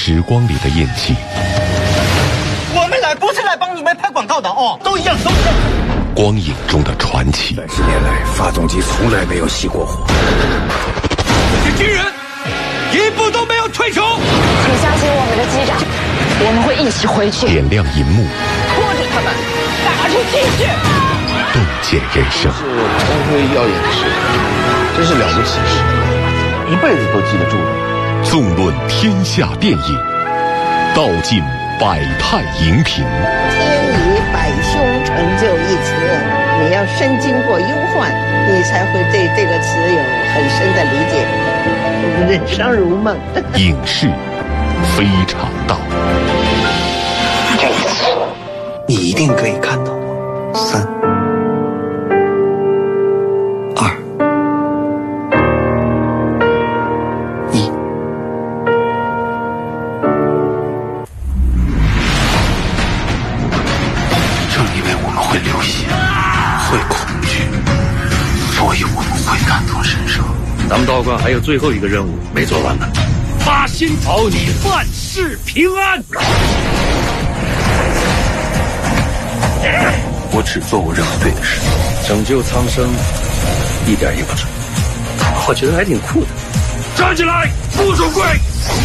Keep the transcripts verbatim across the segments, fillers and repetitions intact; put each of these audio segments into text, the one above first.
时光里的印记。 我们来不是来帮你们拍广告的哦，都一样，都一样。 光影中的传奇。 三十年来，发动机从来没有熄过火。 这些军人一步都没有退出。 请相信我们的机长，我们会一起回去。 点亮银幕， 拖着他们，打出精血， 洞见人生。 是光辉耀眼的事，真是了不起的事，一辈子都记得住了。 纵论天下电影，道尽百态荧屏。 天以百凶成就一词，你要深经过忧患，你才会对这个词有很深的理解。人生如梦。 影视非常道。 这一次， 你一定可以看到我。三、二、一。正因为我们会流血，会恐惧，所以我们会感同身受。 咱们道观还有最后一个任务没做完呢。八仙保你万事平安。 我只做我认为对的事， 拯救苍生，一点也不蠢，我觉得还挺酷的。站起来，副总柜。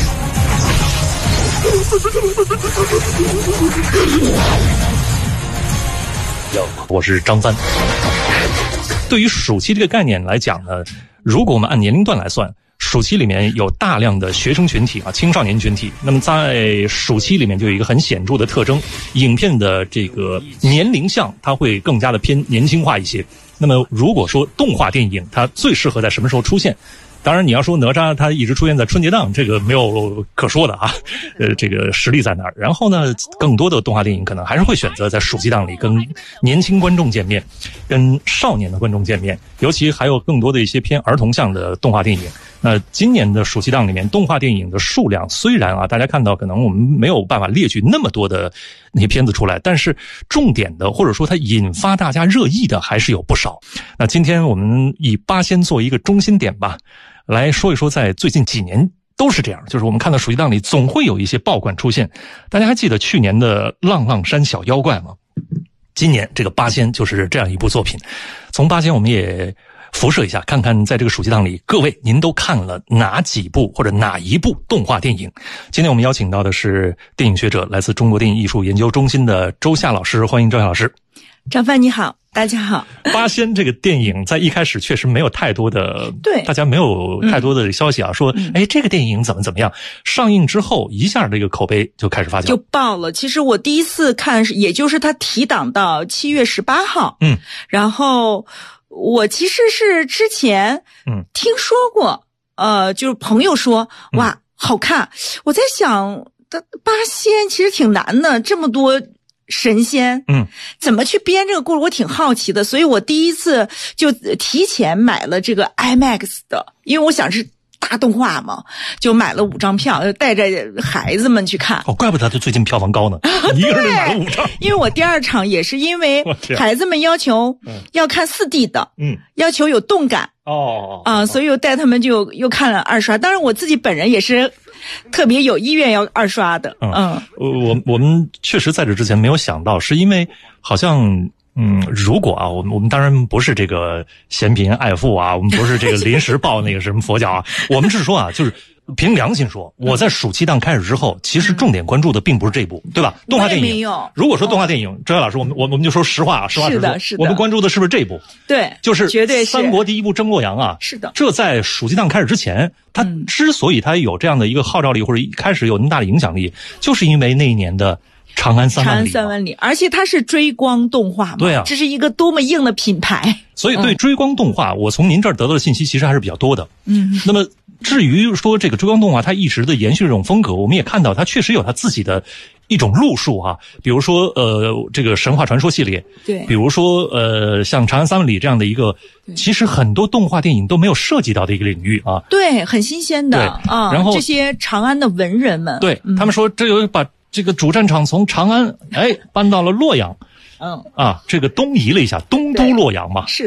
我是张三。对于暑期这个概念来讲呢，如果我们按年龄段来算，暑期里面有大量的学生群体啊，青少年群体。那么在暑期里面就有一个很显著的特征，影片的这个年龄项它会更加的偏年轻化一些。那么如果说动画电影它最适合在什么时候出现？当然你要说哪吒它一直出现在春节档，这个没有可说的啊，呃，这个实力在那儿。然后呢，更多的动画电影可能还是会选择在暑期档里跟年轻观众见面，跟少年的观众见面，尤其还有更多的一些偏儿童向的动画电影。那今年的暑期档里面，动画电影的数量虽然啊，大家看到可能我们没有办法列举那么多的那些片子出来，但是重点的或者说它引发大家热议的还是有不少。那今天我们以八仙做一个中心点吧，来说一说在最近几年都是这样，就是我们看到暑期档里总会有一些爆款出现。大家还记得去年的浪浪山小妖怪吗？今年这个八仙就是这样一部作品。从八仙我们也辐射一下，看看在这个暑期档里各位您都看了哪几部或者哪一部动画电影。今天我们邀请到的是电影学者，来自中国电影艺术研究中心的周夏老师，欢迎周夏老师。 张帆你好，大家好。 八仙这个电影在一开始确实没有太多的， 对， 大家没有太多的消息啊，嗯、说哎这个电影怎么怎么样。上映之后一下这个口碑就开始发酵， 就爆了。其实我第一次看也就是它提档到七月十八号， 嗯，然后我其实是之前嗯听说过，呃，就是朋友说哇、嗯、好看，我在想八仙其实挺难的，这么多神仙， 嗯， 怎么去编这个故事？我挺好奇的，所以我第一次就提前买了这个 IMAX 的，因为我想是大动画嘛，就买了五张票，就带着孩子们去看。 哦，怪不得他最近票房高呢，一个人买了五张。 因为我第二场也是因为孩子们要求要看四 D 的， 嗯， 要求有动感。 哦， 啊、呃，所以我带他们就又看了二刷。当然我自己本人也是特别有意愿要二刷的。嗯， 嗯我我们确实在这之前没有想到，是因为好像嗯，如果啊，我们我们当然不是这个嫌贫爱富啊，我们不是这个临时抱那个什么佛脚啊，我们是说啊，就是凭良心说，我在暑期档开始之后，其实重点关注的并不是这部，对吧？动画电影没有。 如果说动画电影，周夏老师，我们我我们就说实话啊，实话实说， 是的，是的， 我们关注的是不是这部？ 对， 就是绝对是三国第一部争洛阳啊。 是的， 这在暑期档开始之前，它之所以它有这样的一个号召力，或者一开始有那么大的影响力，就是因为那一年的长安三万里， 长安三万里，而且它是追光动画嘛， 对啊， 这是一个多么硬的品牌。 所以对追光动画，嗯、我从您这儿得到的信息其实还是比较多的。 嗯， 那么至于说这个追光动画它一直的延续这种风格，我们也看到它确实有它自己的一种路数哈、啊，比如说呃这个神话传说系列， 对， 比如说呃像长安三万里这样的一个，其实很多动画电影都没有涉及到的一个领域啊， 对，很新鲜的啊。 然后这些长安的文人们， 对、 嗯、 他们说这有把这个主战场从长安哎搬到了洛阳。 嗯啊，这个东移了一下，东都洛阳嘛。 是的。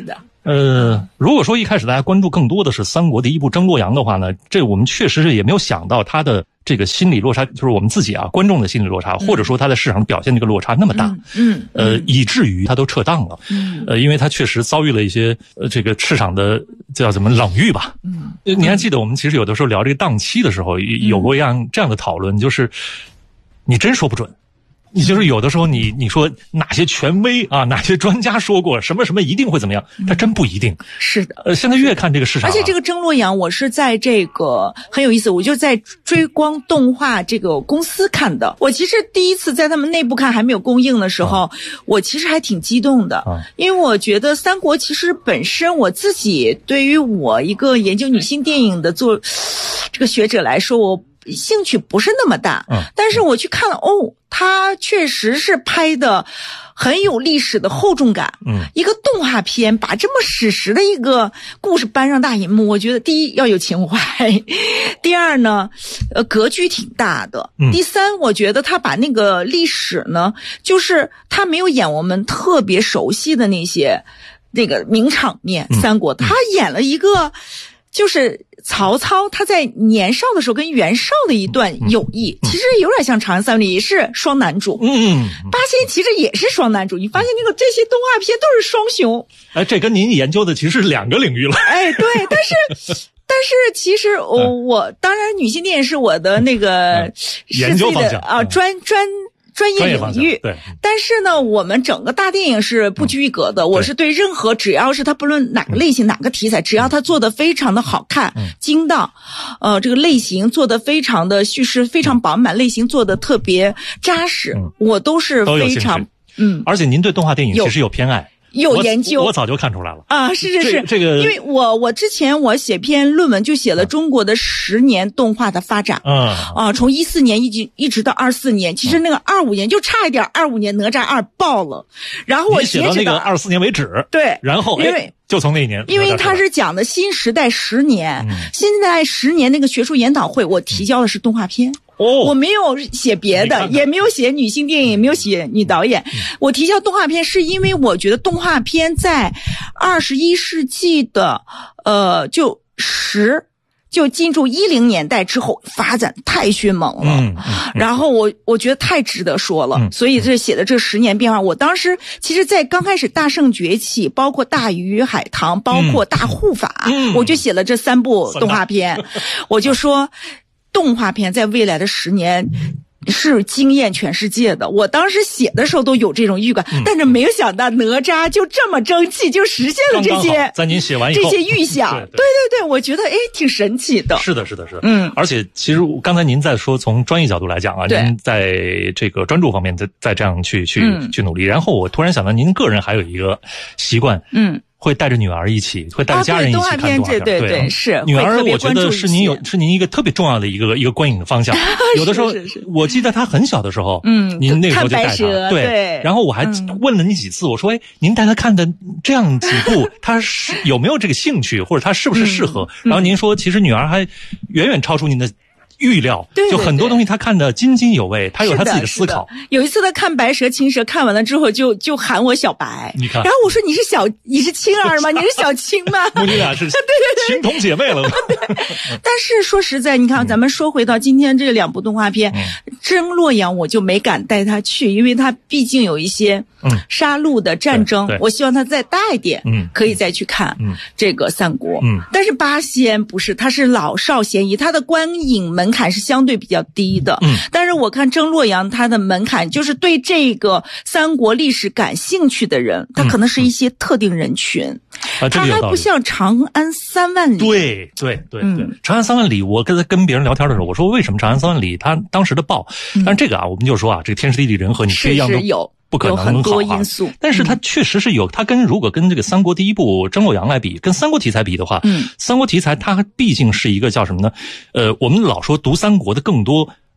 呃，如果说一开始大家关注更多的是三国第一部征洛阳的话呢，这我们确实是也没有想到他的这个心理落差，就是我们自己啊观众的心理落差，嗯、或者说他在市场表现这个落差那么大， 嗯， 呃，以至于他都撤档了，嗯，呃，因为他确实遭遇了一些呃这个市场的叫怎么冷遇吧，嗯，你还记得我们其实有的时候聊这个档期的时候，有过一样这样的讨论，就是你真说不准。你就是有的时候你你说哪些权威啊，哪些专家说过什么什么一定会怎么样，它真不一定。 是的， 呃，现在越看这个市场、啊， 而且这个征洛阳，我是在这个很有意思，我就在追光动画这个公司看的。我其实第一次在他们内部看还没有公映的时候，啊、我其实还挺激动的、啊，因为我觉得三国其实本身我自己对于我一个研究女性电影的做这个学者来说，我兴趣不是那么大，嗯，但是我去看了，哦，它确实是拍的很有历史的厚重感，嗯，一个动画片把这么史实的一个故事搬上大银幕，我觉得第一要有情怀，第二呢，呃，格局挺大的，嗯，第三，我觉得他把那个历史呢，就是他没有演我们特别熟悉的那些那个名场面，嗯、三国，他演了一个。就是曹操他在年少的时候跟袁绍的一段友谊，嗯、其实有点像《长安三万里》，也是双男主。嗯，八仙其实也是双男主。你发现那个这些动画片都是双雄。 哎，这跟您研究的其实是两个领域了。 哎，对，但是但是其实我、嗯、我当然女性电影是我的那个、 嗯、研究方向啊，专专。专业领域， 对， 但是呢，我们整个大电影是不拘一格的。嗯、我是对任何只要是它不论哪个类型、嗯、哪个题材，只要它做得非常的好看、嗯、精当，呃，这个类型做得非常的叙事非常饱满，嗯、类型做得特别扎实，嗯、我都是非常嗯。 而且您对动画电影其实有偏爱。 有研究， 我, 我早就看出来了啊！是是是， 这, 这个因为我我之前我写篇论文就写了中国的十年动画的发展，嗯啊，从一四年一直一直到二四年，其实那个二五年就差一点，二五年哪吒二爆了，然后我写到那个二四年为止， 对， 然后因为。就从那一年， 因为它是讲的新时代十年，嗯、新时代十年那个学术研讨会，我提交的是动画片。哦，我没有写别的，看看也没有写女性电影，也没有写女导演。嗯、我提交动画片是因为我觉得动画片在二十一世纪的呃，就十。就进入一零年代之后，发展太迅猛了，嗯嗯嗯、然后我我觉得太值得说了，嗯、所以这写的这十年变化，我当时其实，在刚开始大圣崛起，包括大鱼与海棠，包括大护法，嗯、我就写了这三部动画片，我就说，动画片在未来的十年。是惊艳全世界的。我当时写的时候都有这种预感，嗯、但是没有想到哪吒就这么争气，就实现了这些。 刚刚在您写完以后， 这些预想，对 对, 对对对，我觉得哎挺神奇的。 是的，是的，是的。嗯，而且其实刚才您在说，从专业角度来讲啊，您在这个专注方面再再这样去去、嗯、去努力。然后我突然想到，您个人还有一个习惯，嗯。会带着女儿一起，会带着家人一起看动画片。 对对对，是女儿，我觉得是您有是您一个特别重要的一个一个观影的方向。有的时候，我记得她很小的时候，嗯，您那个时候就带她，对。然后我还问了你几次，我说：“哎，您带她看的这样几部，她是有没有这个兴趣，或者她是不是适合？”然后您说，其实女儿还远远超出您的预料， 对对对， 就很多东西他看得津津有味，他有他自己的思考。 有一次他看白蛇青蛇，看完了之后就就喊我小白， 你看， 然后我说你是小你是青儿吗？你是小青吗？ 母女俩是情同姐妹了。 对，但是说实在，你看，咱们说回到今天这两部动画片，嗯、征洛阳我就没敢带他去，因为他毕竟有一些嗯杀戮的战争，我希望他再大一点，嗯，可以再去看嗯这个三国，嗯，但是八仙不是，他是老少咸宜，他的观影门槛是相对比较低的，嗯，但是我看征洛阳他的门槛就是对这个三国历史感兴趣的人，他可能是一些特定人群， 嗯、 他还不像长安三万里， 对对对对，嗯、长安三万里，我跟跟别人聊天的时候，我说为什么长安三万里他当时的爆，嗯、但是这个啊，我们就说啊，这个天时地利人和，你这样是有。 不可能好很多因素， 但是它确实是有，它跟如果跟这个三国第一部征洛阳来比，跟三国题材比的话，嗯，三国题材它毕竟是一个叫什么呢？呃，我们老说读三国的更多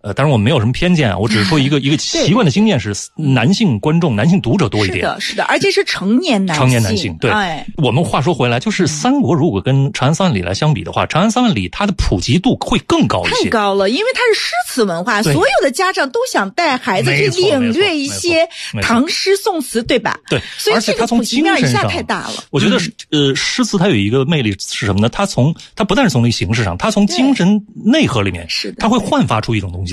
呃，当然我没有什么偏见啊，我只是说一个一个习惯的经验是男性观众、男性读者多一点。 是的，是的，而且是成年男性。 成年男性，对。 哎， 我们话说回来，就是三国如果跟《长安三万里》来相比的话，《长安三万里》它的普及度会更高一些。 太高了，因为它是诗词文化，所有的家长都想带孩子去领略一些唐诗宋词，对吧？ 对， 所以这个普及面一下太大了。 我觉得，呃，诗词它有一个魅力是什么呢？它从它不但是从那个形式上，它从精神内核里面， 是的， 它会焕发出一种东西。